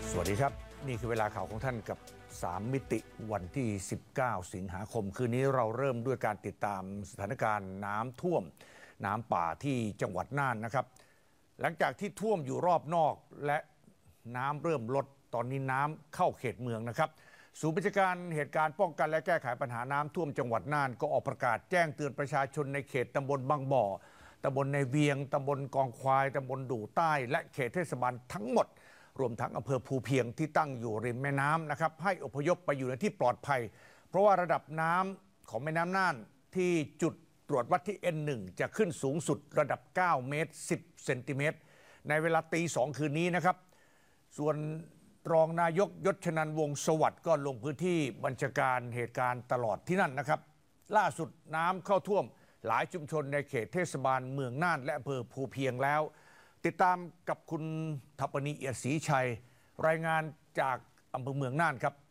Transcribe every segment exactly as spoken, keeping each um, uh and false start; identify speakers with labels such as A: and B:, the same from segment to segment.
A: สวัสดีครับนี่คือเวลาข่าวของท่านกับสามมิติวันที่สิบเก้าสิงหาคมคืนนี้เราเริ่มด้วยการติดตามสถานการณ์น้ำท่วมน้ำป่าที่จังหวัดน่านนะครับหลังจากที่ท่วมอยู่รอบนอกและน้ำเริ่มลดตอนนี้น้ำเข้าเขตเมืองนะครับศูนย์บัญชาการเหตุการณ์ป้องกันและแก้ไขปัญหาน้ำท่วมจังหวัดน่านก็ออกประกาศแจ้งเตือนประชาชนในเขตตำบลบางบ่อตำบลในเวียงตำบลกองควายตำบลดู่ใต้และเขตเทศบาลทั้งหมดรวมทั้งอำเภอภูเพียงที่ตั้งอยู่ริมแม่น้ำนะครับให้อพยพไปอยู่ในที่ปลอดภัยเพราะว่าระดับน้ำของแม่น้ำน่านที่จุดตรวจวัดที่ เอ็น หนึ่ง จะขึ้นสูงสุดระดับเก้าเมตรสิบเซนติเมตรในเวลาตีสองคืนนี้นะครับส่วนรองนายกยศชนันท์วงศ์สวัสดิ์ก็ลงพื้นที่บัญชาการเหตุการณ์ตลอดที่นั่นนะครับล่าสุดน้ำเข้าท่วมหลายชุมชนในเขตเทศบาลเมืองน่านและอำเภอภูเพียงแล้วติดตามกับคุณทัปนีเอียดศรีชัยรายงานจากอำเภอเมืองน่านครับ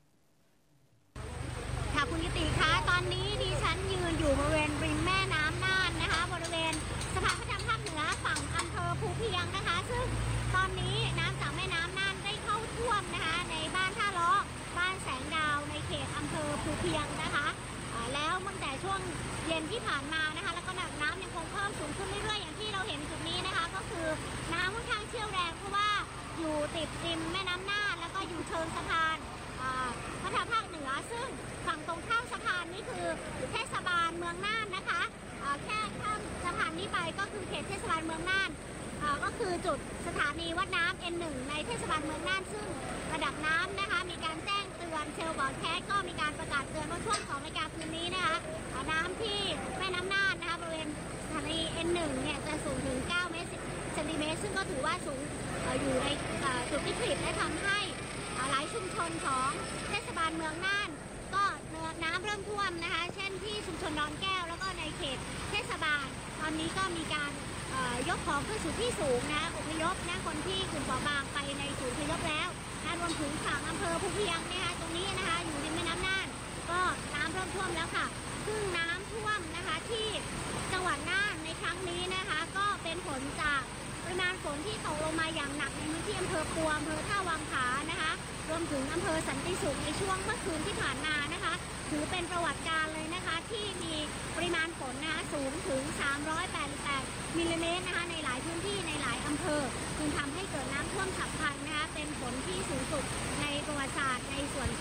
B: ค่ะคุณกิติคะตอนนี้ดิฉันยืนอยู่บริเวณริมแม่น้ำน่านนะคะบริเวณสะพานพระรามภาคเหนือฝั่งอำเภอภูเพียงนะคะซึ่งตอนนี้น้ำจากแม่น้ำน่านได้เข้าท่วมนะคะในบ้านท่าล้อบ้านแสงดาวในเขตอำเภอภูเพียงนะคะแล้วตั้งแต่ช่วงเย็นที่ผ่านมานะคะแล้วก็น้ำยังคงเพิ่มสูงขึ้นเรื่อยๆอย่างที่เราเห็นจุดนี้นะคะก็คือน้ำค่อนข้างเชี่ยวแรงเพราะว่าอยู่ติดริมแม่น้ำน่านแล้วก็อยู่เชิงสะพานพระรามภาคเหนือซึ่งฝั่งตรงข้ามสะพานนี่คือเทศบาลเมืองน่านนะคะแค่ข้ามสะพานนี้ไปก็คือเขตเทศบาลเมืองน่านก็คือจุดสถานีวัดน้ำ เอ็น หนึ่ง ในเทศบาลเมืองน่านซึ่งระดับน้ำนะคะมีการแจ้งเตือนเชลบอร์ดแคสก็มีการประกาศเตือนว่าช่วงสองนาฬิกาคืนนี้นะคะน้ำที่แม่น้ำน่านนะคะบริเวณสถานี เอ็น หนึ่ง เนี่ยจะสูงถึงเก้าเมตรสิบเซนติเมตรซึ่งก็ถือว่าสูงอยู่ในจุดวิกฤตและทำให้หลายชุมชนของเทศบาลเมืองน่านก็น้ำเริ่มท่วมนะคะเช่นที่ชุมชนดอนแก้วแล้วก็ในเขตเทศบาลตอนนี้ก็มีการยกของขึ้นสู่ที่สูงนะอพยพนะคนที่กลุ่มเปราะบางไปในศูนย์อพยพแล้วนะรวมถึงฝั่งอำเภอภูเพียงนะคะตรงนี้นะคะอยู่ริมแม่น้ำน่านก็น้ำเริ่มท่วมแล้วค่ะซึ่งน้ำท่วมนะคะที่จังหวัดน่านในครั้งนี้นะคะก็เป็นผลจากปริมาณฝนที่ตกลงมาอย่างหนักในพื้นที่อำเภอปัวอำเภอท่าวังผานะคะรวมถึงอำเภอสันติสุขในช่วงเมื่อคืนที่ผ่านมานะคะถือเป็นประวัติการเลยนะคะที่มีปริมาณฝนนะคะสูงถึงสามร้อยแปดสิบแปดมิลลิเมตรนะคะในหลายพื้นที่ในหลายอำเภอจึงทำให้เกิดน้ำท่วมฉับพลันนะคะเป็นฝนที่สูงสุดในประวัติศาสตร์ในส่วน